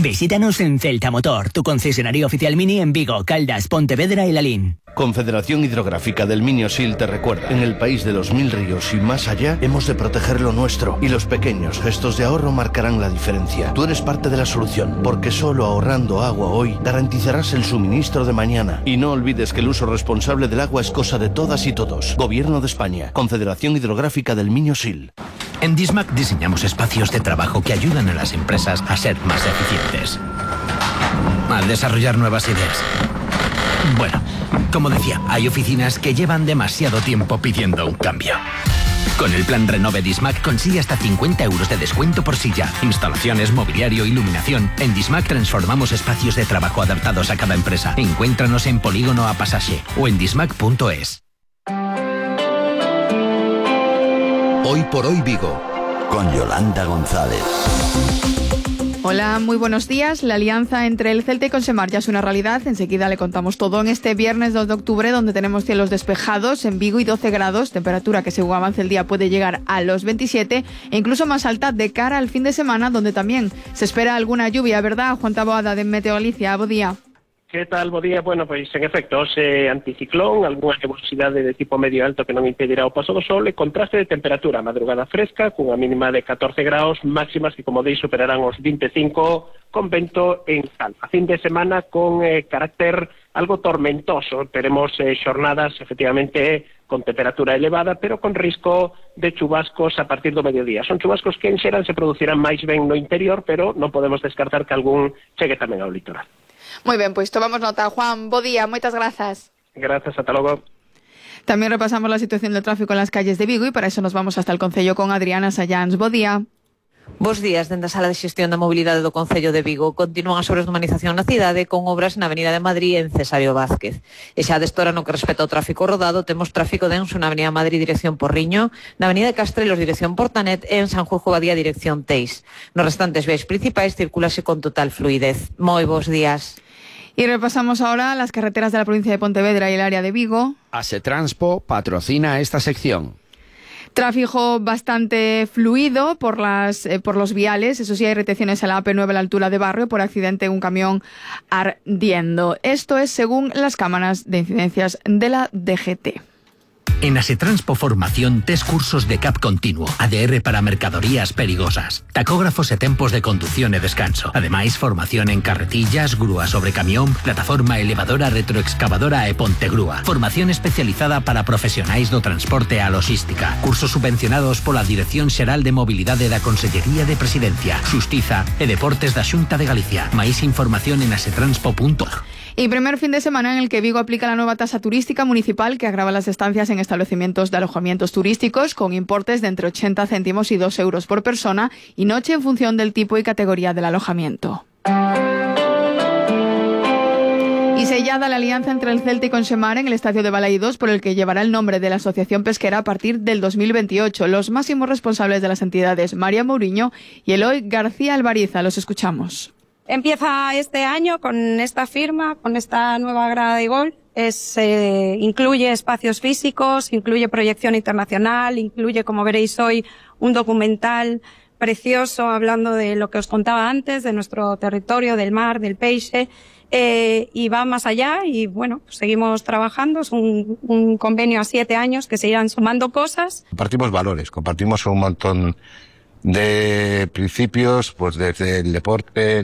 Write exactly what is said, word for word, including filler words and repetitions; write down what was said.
Visítanos en Celta Motor, tu concesionario oficial Mini en Vigo, Caldas, Pontevedra y Lalín. Confederación Hidrográfica del Miniosil te recuerda, en el país de los mil ríos y más allá, hemos de proteger lo nuestro, y los pequeños gestos de ahorro marcarán la diferencia. Tú eres parte de la solución, porque solo ahorrando agua hoy garantizarás el suministro de mañana. Y no olvides que el uso responsable del agua es cosa de todas y todos. Gobierno de España, Confederación Hidrográfica del Miniosil. En Dismac diseñamos espacios de trabajo que ayudan a las empresas a ser más eficientes, a desarrollar nuevas ideas. Bueno, como decía, hay oficinas que llevan demasiado tiempo pidiendo un cambio. Con el plan Renove Dismac consigue hasta cincuenta euros de descuento por silla, instalaciones, mobiliario, iluminación. En Dismac transformamos espacios de trabajo adaptados a cada empresa. Encuéntranos en Polígono A Pasaje o en dismac punto es. Hoy por hoy Vigo, con Yolanda González. Hola, muy buenos días. La alianza entre el Celta y Consemar ya es una realidad. Enseguida le contamos todo en este viernes dos de octubre, donde tenemos cielos despejados en Vigo y doce grados, temperatura que según avance el día puede llegar a los veintisiete e incluso más alta de cara al fin de semana, donde también se espera alguna lluvia, ¿verdad, Juan Taboada de Meteo Galicia? Bo día. Que tal, bo día? Bueno, pois en efecto, ese anticiclón, algunha nebulosidade de tipo medio alto que non impedirá o paso do sol e contraste de temperatura, madrugada fresca, cunha mínima de catorce graus, máximas que, como dei, superarán os vinte e cinco, con vento en calma. Fin de semana con eh, carácter algo tormentoso, teremos eh, xornadas, efectivamente, con temperatura elevada, pero con risco de chubascos a partir do mediodía. Son chubascos que en xeral se producirán máis ben no interior, pero non podemos descartar que algún chegue tamén ao litoral. Moi ben, pois tomamos nota. Juan, bo día, moitas grazas. Grazas, ata logo. Tamén repasamos la situación del tráfico en las calles de Vigo e para eso nos vamos hasta el Concello con Adriana Sayans. Bo día. Bos días, dende a Sala de Xestión da Mobilidade do Concello de Vigo continúan as obras de humanización na cidade con obras na Avenida de Madrid en Cesario Vázquez. E xa destora no que respecta ao tráfico rodado temos tráfico denso na Avenida Madrid dirección Porriño, na Avenida de Castrelos dirección Portanet e en San Juan Badía dirección Teis. Nos restantes viais principais circulase con total fluidez. Moi bos días. Y repasamos ahora las carreteras de la provincia de Pontevedra y el área de Vigo. Asetranspo patrocina esta sección. Tráfico bastante fluido por las eh, por los viales. Eso sí, hay retenciones a la A P nueve a la altura de Barrio por accidente un camión ardiendo. Esto es según las cámaras de incidencias de la D G T. En Asetranspo Formación, tes cursos de C A P continuo, A D R para mercadorías perigosas, tacógrafos e tempos de conducción e descanso. Ademais, formación en carretillas, grúa sobre camión, plataforma elevadora, retroexcavadora e pontegrúa. Formación especializada para profesionais do transporte e a logística. Cursos subvencionados pola Dirección Xeral de Mobilidade da Consellería de Presidencia, Xustiza e Deportes da Xunta de Galicia. Máis información en asetranspo punto org. Y primer fin de semana en el que Vigo aplica la nueva tasa turística municipal que agrava las estancias en establecimientos de alojamientos turísticos con importes de entre ochenta céntimos y dos euros por persona y noche en función del tipo y categoría del alojamiento. Y sellada la alianza entre el Celta y Consemar en el estadio de Balaídos, por el que llevará el nombre de la Asociación Pesquera a partir del dos mil veintiocho. Los máximos responsables de las entidades, María Mourinho y Eloy García Alvariza. Los escuchamos. Empieza este año con esta firma, con esta nueva grada de gol. Es, eh, incluye espacios físicos, incluye proyección internacional, incluye, como veréis hoy, un documental precioso hablando de lo que os contaba antes, de nuestro territorio, del mar, del peixe, eh, y va más allá y bueno, pues seguimos trabajando. Es un, un convenio a siete años que se irán sumando cosas. Compartimos valores, compartimos un montón de principios, pues desde el deporte,